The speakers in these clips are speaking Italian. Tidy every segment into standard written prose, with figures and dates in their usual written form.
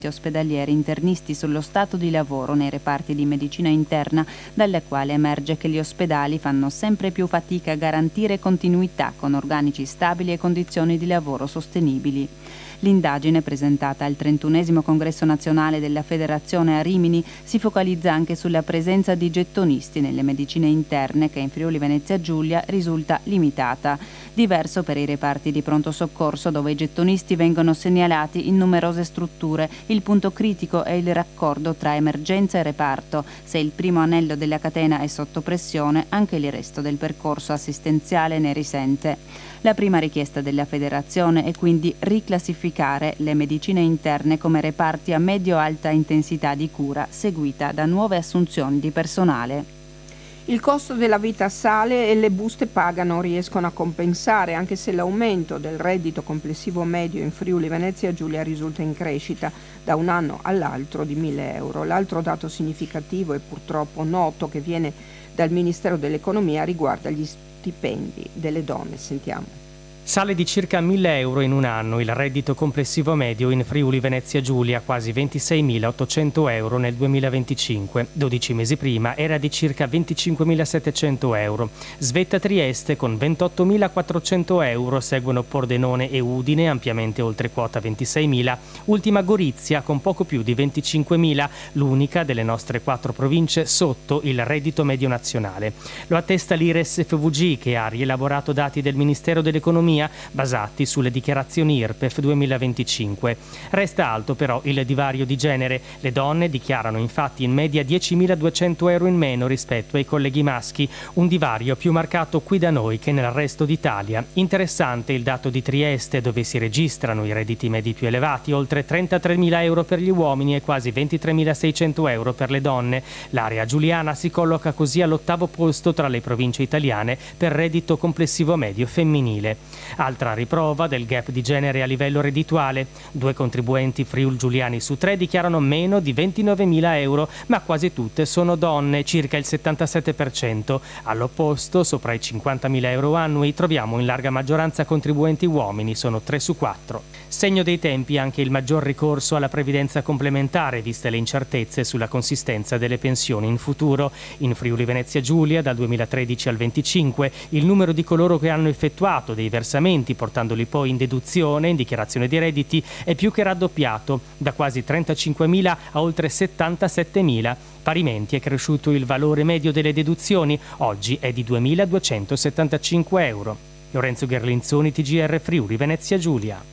ospedalieri internisti sullo stato di lavoro nei reparti di medicina interna, dalla quale emerge che gli ospedali fanno sempre più fatica a garantire continuità con organici stabili e condizioni di lavoro sostenibili. L'indagine, presentata al 31esimo congresso nazionale della Federazione a Rimini, si focalizza anche sulla presenza di gettonisti nelle medicine interne, che in Friuli Venezia Giulia risulta limitata. Diverso per i reparti di pronto soccorso, dove i gettonisti vengono segnalati in numerose strutture. Il punto critico è il raccordo tra emergenza e reparto. Se il primo anello della catena è sotto pressione, anche il resto del percorso assistenziale ne risente. La prima richiesta della Federazione è quindi riclassificare le medicine interne come reparti a medio-alta intensità di cura, seguita da nuove assunzioni di personale. Il costo della vita sale e le buste paga non riescono a compensare, anche se l'aumento del reddito complessivo medio in Friuli Venezia Giulia risulta in crescita da un anno all'altro di 1.000 euro. L'altro dato significativo e purtroppo noto che viene dal Ministero dell'Economia riguarda gli stipendi delle donne. Sentiamo. Sale di circa 1.000 euro in un anno il reddito complessivo medio in Friuli Venezia Giulia, quasi 26.800 euro nel 2025. 12 mesi prima era di circa 25.700 euro. Svetta Trieste con 28.400 euro, seguono Pordenone e Udine, ampiamente oltre quota 26.000. Ultima Gorizia con poco più di 25.000, l'unica delle nostre 4 province sotto il reddito medio nazionale. Lo attesta l'IRES FVG, che ha rielaborato dati del Ministero dell'Economia basati sulle dichiarazioni IRPEF 2025. Resta alto però il divario di genere. Le donne dichiarano infatti in media 10.200 euro in meno rispetto ai colleghi maschi, un divario più marcato qui da noi che nel resto d'Italia. Interessante il dato di Trieste, dove si registrano i redditi medi più elevati, oltre 33.000 euro per gli uomini e quasi 23.600 euro per le donne. L'area giuliana si colloca così all'8° posto tra le province italiane per reddito complessivo medio femminile. Altra riprova del gap di genere a livello reddituale. 2 contribuenti friul-giuliani su 3 dichiarano meno di 29.000 euro, ma quasi tutte sono donne, circa il 77%. All'opposto, sopra i 50.000 euro annui, troviamo in larga maggioranza contribuenti uomini, sono 3 su 4. Segno dei tempi anche il maggior ricorso alla previdenza complementare, viste le incertezze sulla consistenza delle pensioni in futuro. In Friuli Venezia Giulia, dal 2013 al 25, il numero di coloro che hanno effettuato dei versamenti, portandoli poi in deduzione, in dichiarazione di redditi, è più che raddoppiato, da quasi 35.000 a oltre 77.000. Parimenti è cresciuto il valore medio delle deduzioni, oggi è di 2.275 euro. Lorenzo Gherlinzoni, TGR Friuli Venezia Giulia.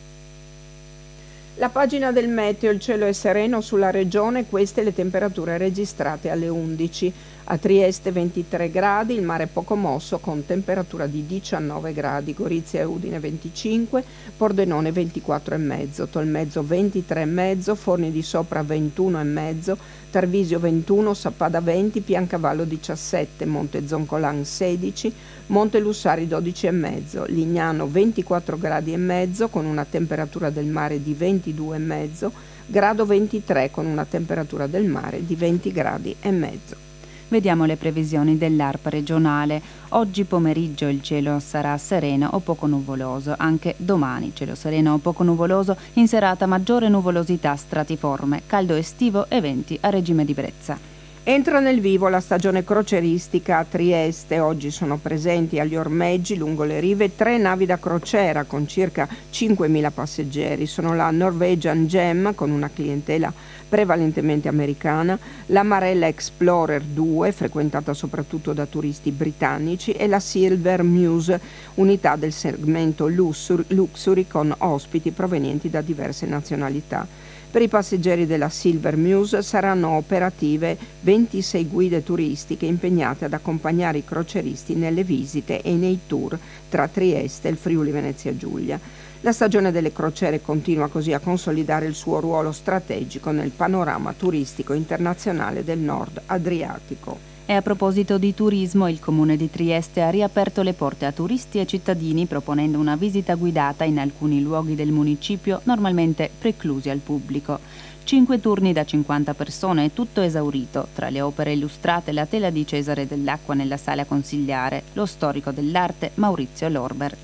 La pagina del meteo, il cielo è sereno sulla regione, queste le temperature registrate alle 11. A Trieste 23 gradi, il mare è poco mosso con temperatura di 19 gradi, Gorizia e Udine 25, Pordenone 24,5, Tolmezzo 23,5, Forni di Sopra 21,5, Tarvisio 21, Sappada 20, Piancavallo 17, Monte Zoncolan 16, Monte Lussari 12,5, Lignano 24 gradi e mezzo con una temperatura del mare di 22,5, Grado 23 con una temperatura del mare di 20 gradi e mezzo. Vediamo le previsioni dell'ARP regionale. Oggi pomeriggio il cielo sarà sereno o poco nuvoloso, anche domani cielo sereno o poco nuvoloso, in serata maggiore nuvolosità stratiforme, caldo estivo e venti a regime di brezza. Entra nel vivo la stagione croceristica a Trieste. Oggi sono presenti agli ormeggi lungo le rive 3 navi da crociera con circa 5.000 passeggeri. Sono la Norwegian Gem con una clientela prevalentemente americana, la Marella Explorer 2 frequentata soprattutto da turisti britannici e la Silver Muse, unità del segmento Luxury con ospiti provenienti da diverse nazionalità. Per i passeggeri della Silver Muse saranno operative 26 guide turistiche impegnate ad accompagnare i croceristi nelle visite e nei tour tra Trieste e il Friuli Venezia Giulia. La stagione delle crociere continua così a consolidare il suo ruolo strategico nel panorama turistico internazionale del Nord Adriatico. E a proposito di turismo, il Comune di Trieste ha riaperto le porte a turisti e cittadini proponendo una visita guidata in alcuni luoghi del municipio normalmente preclusi al pubblico. 5 turni da 50 persone, tutto esaurito. Tra le opere illustrate la tela di Cesare Dell'Acqua nella sala consigliare, lo storico dell'arte Maurizio Lorber.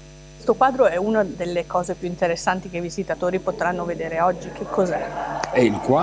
Questo quadro è una delle cose più interessanti che i visitatori potranno vedere oggi. Che cos'è? È il quadro